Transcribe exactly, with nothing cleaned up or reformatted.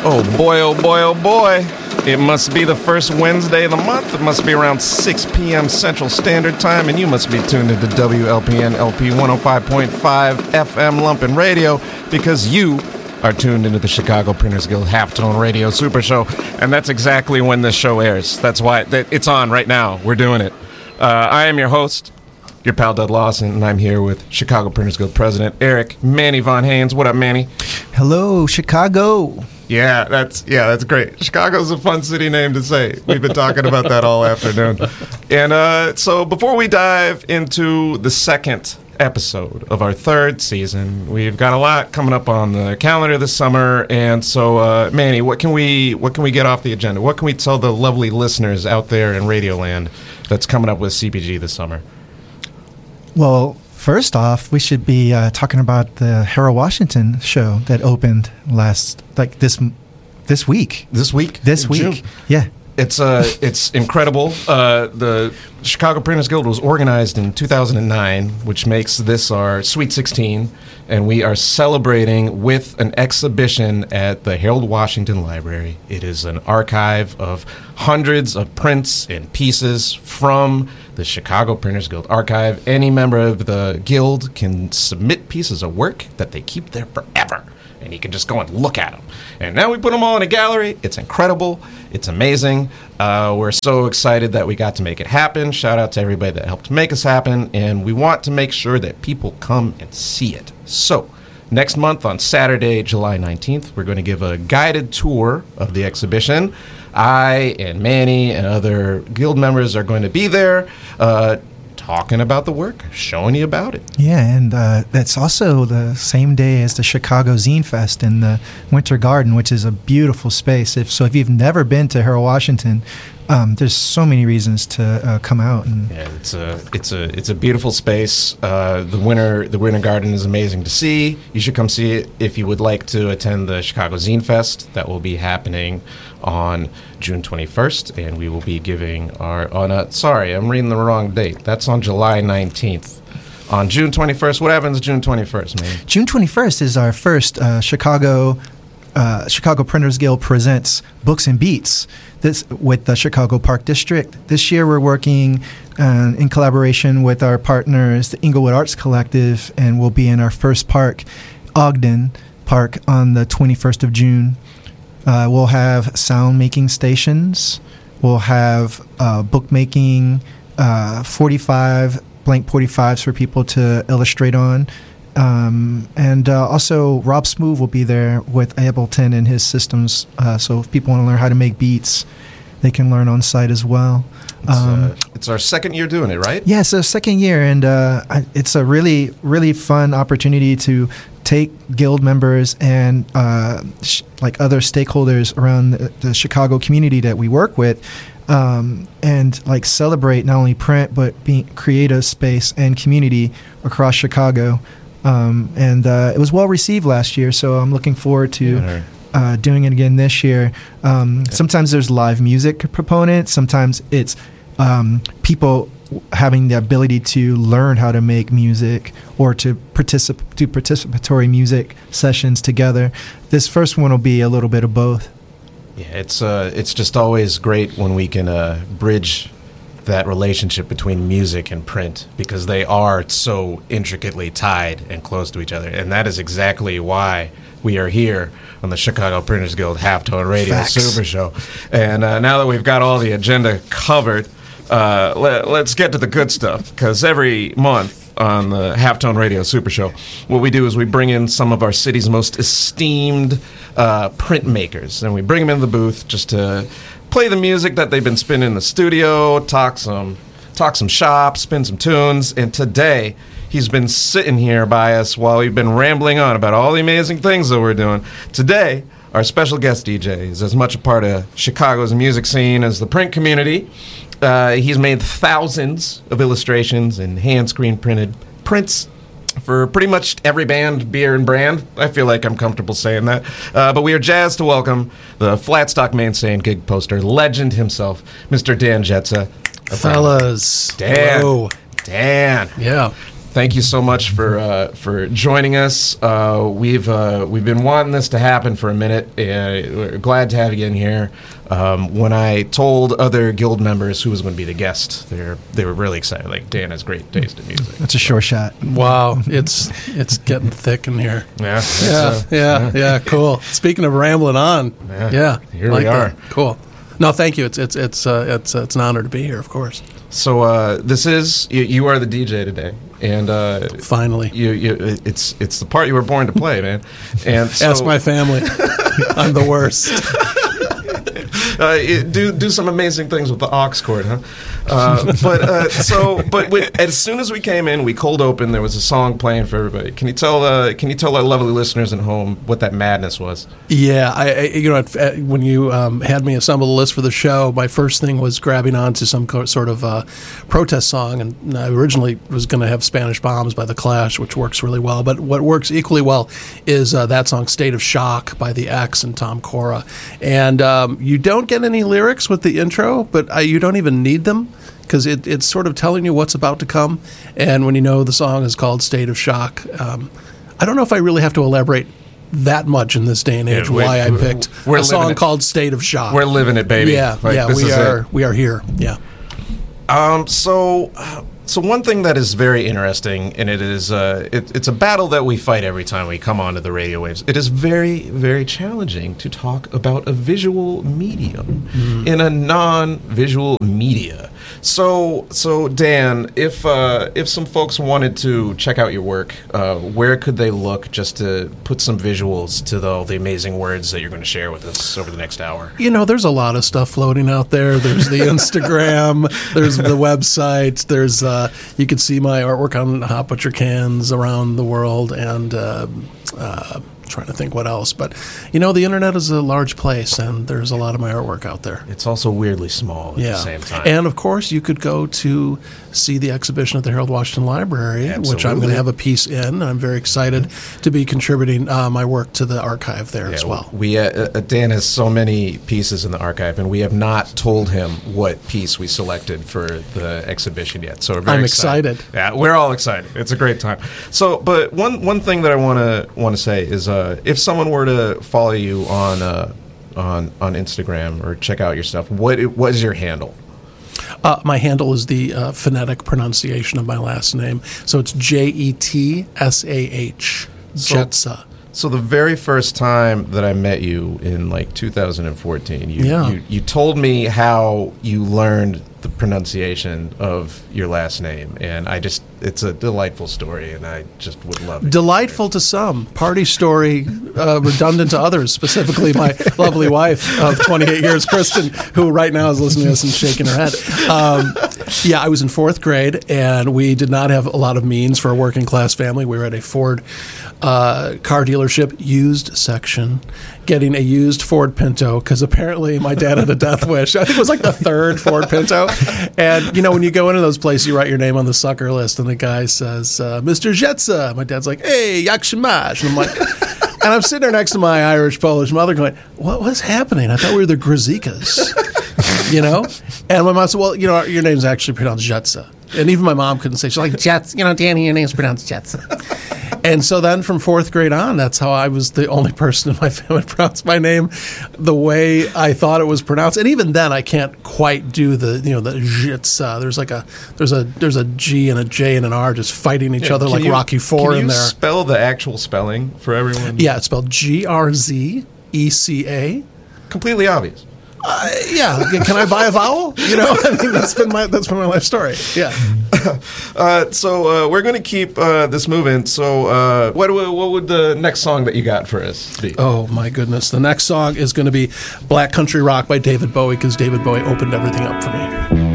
Oh boy, oh boy, oh boy. It must be the first Wednesday of the month. It must be around six p.m. Central Standard Time, and you must be tuned into W L P N L P one oh five point five F M Lumpin' Radio because you are tuned into the Chicago Printers Guild Halftone Radio Super Show, and that's exactly when this show airs. That's why it's on right now. We're doing it. Uh, I am your host, your pal Dud Lawson, and I'm here with Chicago Printers Guild President Eric Manny Von Haynes. What up, Manny? Hello, Chicago. Yeah, that's yeah, that's great. Chicago's a fun city name to say. We've been talking about that all afternoon. And uh, so before we dive into the second episode of our third season, we've got a lot coming up on the calendar this summer. And so, uh, Manny, what can we what can we get off the agenda? What can we tell the lovely listeners out there in Radioland that's coming up with C P G this summer? Well, first off, we should be uh, talking about the Harold Washington show that opened last, like this, this week. This week. This in week. June. Yeah. It's uh, it's incredible. Uh, the Chicago Printers Guild was organized in two thousand nine, which makes this our Sweet sixteen, and we are celebrating with an exhibition at the Harold Washington Library. It is an archive of hundreds of prints and pieces from the Chicago Printers Guild archive. Any member of the guild can submit pieces of work that they keep there forever, and you can just go and look at them. And now we put them all in a gallery. It's incredible. It's amazing. Uh, we're so excited that we got to make it happen. Shout out to everybody that helped make us happen. And we want to make sure that people come and see it. So next month on Saturday, July nineteenth, we're going to give a guided tour of the exhibition. I and Manny and other guild members are going to be there uh, talking about the work, showing you about it. Yeah, and uh, that's also the same day as the Chicago Zine Fest in the Winter Garden, which is a beautiful space. If so, if you've never been to Harold Washington, um, there's so many reasons to uh, come out. And yeah, it's a it's a it's a beautiful space. Uh, the winter the Winter Garden is amazing to see. You should come see it if you would like to attend the Chicago Zine Fest. That will be happening on June twenty-first, and we will be giving our oh no, sorry, I'm reading the wrong date. That's on July nineteenth. On June twenty-first, what happens June twenty-first, man? June twenty-first is our first uh, Chicago uh, Chicago Printers Guild presents Books and Beats. This with the Chicago Park District. This year we're working uh, in collaboration with our partners, the Inglewood Arts Collective, and we'll be in our first park, Ogden Park, on the twenty-first of June. Uh, we'll have sound making stations. We'll have uh, bookmaking, uh, forty-five blank forty-fives for people to illustrate on. Um, and uh, also, Rob Smoove will be there with Ableton and his systems. Uh, so if people want to learn how to make beats, they can learn on site as well. It's, um, uh, it's our second year doing it, right? Yeah, so second year, and uh, I, it's a really, really fun opportunity to take guild members and uh, sh- like other stakeholders around the, the Chicago community that we work with, um, and like celebrate not only print but be, create a space and community across Chicago. Um, and uh, it was well received last year, so I'm looking forward to Yeah. uh, doing it again this year. Um, sometimes there's live music proponents. Sometimes it's um, people having the ability to learn how to make music or to particip- do participatory music sessions together. This first one will be a little bit of both. Yeah, it's uh, it's just always great when we can uh, bridge that relationship between music and print, because they are so intricately tied and close to each other. And that is exactly why we are here on the Chicago Printers Guild Halftone Radio Facts. Super Show. And uh, now that we've got all the agenda covered, uh, let, let's get to the good stuff, because every month on the Halftone Radio Super Show, what we do is we bring in some of our city's most esteemed uh, printmakers, and we bring them in the booth just to play the music that they've been spinning in the studio, talk some talk some shop, spin some tunes. And today, he's been sitting here by us while we've been rambling on about all the amazing things that we're doing. Today, our special guest D J is as much a part of Chicago's music scene as the print community. Uh, he's made thousands of illustrations and hand-screen printed prints for pretty much every band, beer, and brand. I feel like I'm comfortable saying that. Uh, but we are jazzed to welcome the Flatstock Mainstay and Gig Poster legend himself, Mister Dan Jetza. Fellas. Dan. Hello. Dan. Yeah. thank you so much for uh, for joining us. Uh, we've uh, we've been wanting this to happen for a minute. Uh, we're glad to have you in here. Um, when I told other guild members who was going to be the guest, they were they were really excited. Like, Dan has great taste in music. That's a sure shot. Wow, it's it's getting thick in here. Yeah, Yeah, uh, yeah, yeah, cool. Speaking of rambling on, Yeah, yeah, here like we are. that. Cool. No, thank you. It's it's it's uh, it's uh, it's an honor to be here. Of course. So uh, this is you, you are the D J today, and uh, Finally, you, you it's it's the part you were born to play, man. And so, ask my family. I'm the worst. Uh, it, do do some amazing things with the aux cord, huh? Uh, but uh, so, but with, as soon as we came in, we cold opened. There was a song playing for everybody. Can you tell? Uh, can you tell our lovely listeners at home what that madness was? Yeah, I, I you know uh, when you um, had me assemble the list for the show, my first thing was grabbing onto some co- sort of uh, protest song, and I originally was going to have "Spanish Bombs" by The Clash, which works really well. But what works equally well is uh, that song "State of Shock" by The X and Tom Cora, and um, you don't get any lyrics with the intro, but uh, you don't even need them, because it, it's sort of telling you what's about to come. And when you know the song is called State of Shock, um, I don't know if I really have to elaborate that much in this day and age Yeah, we- why I we- picked we're a song living it. called State of Shock. We're living it, baby. yeah, Like, yeah, this we is are it. we are here. Yeah. Um, so, so one thing that is very interesting, and it is, uh, it, it's a battle that we fight every time we come onto the radio waves. It is very, very challenging to talk about a visual medium Mm-hmm. in a non-visual media. So, so Dan, if uh, if some folks wanted to check out your work, uh, where could they look just to put some visuals to the, all the amazing words that you're going to share with us over the next hour? You know, there's a lot of stuff floating out there. There's the Instagram, there's the website, there's uh, you can see my artwork on Hot Butcher cans around the world, and uh, uh, trying to think what else. But, you know, the internet is a large place, and there's a lot of my artwork out there. It's also weirdly small at Yeah. the same time. And, of course, you could go to see the exhibition at the Harold Washington Library, which I'm Absolutely. going to have a piece in. And I'm very excited to be contributing uh, my work to the archive there as well. We uh, uh, Dan has so many pieces in the archive, and we have not told him what piece we selected for the exhibition yet. So we're very I'm excited. excited. Yeah, we're all excited. It's a great time. So, but one one thing that I want to want to say is, uh, if someone were to follow you on uh, on on Instagram or check out your stuff, what what is your handle? Uh, my handle is the uh, phonetic pronunciation of my last name. So it's J E T S A H. So- Jetsa. So the very first time that I met you in like two thousand fourteen, you, Yeah. you you told me how you learned the pronunciation of your last name, and I just it's a delightful story, and I just would love it. Delightful to some, party story, uh, redundant to others, specifically my lovely wife of twenty-eight years, Kristen, who right now is listening to us and shaking her head. Um, yeah, I was in fourth grade, and we did not have a lot of means for a working class family. We were at a Ford uh, car dealership used section, getting a used Ford Pinto, because apparently my dad had a death wish. I think it was like the third Ford Pinto. And, you know, when you go into those places, you write your name on the sucker list, and the guy says, uh, Mister Jetsa. My dad's like, hey, Yakshimash. And I'm like, and I'm sitting there next to my Irish Polish mother going, what was happening? I thought we were the Grazikas, you know? And my mom said, well, you know, your name's actually pronounced Jetsa. And even my mom couldn't say, she's like, Jets, you know, Danny, your name's pronounced Jetsa. And so then from fourth grade on, that's how I was the only person in my family to pronounce my name the way I thought it was pronounced. And even then, I can't quite do the, you know, the Jitsa. There's like a, there's a, there's a G and a J and an R just fighting each other Can like you- Rocky Four can in you there. spell the actual spelling for everyone? Yeah, it's spelled G R Z E C A. Completely obvious. Uh, yeah, can I buy a vowel? You know, I mean, that's been my that's been my life story. Yeah. Uh, so uh, we're going to keep uh, this moving. So uh, what do- what would the next song that you got for us be? Oh my goodness, the next song is going to be "Black Country Rock" by David Bowie, because David Bowie opened everything up for me.